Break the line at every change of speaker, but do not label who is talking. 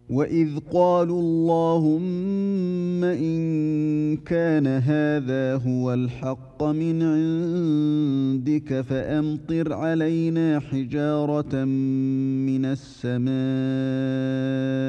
وإذ قالوا اللهم إن كان هذا هو الحق من عندك فأمطر علينا حجارة من السماء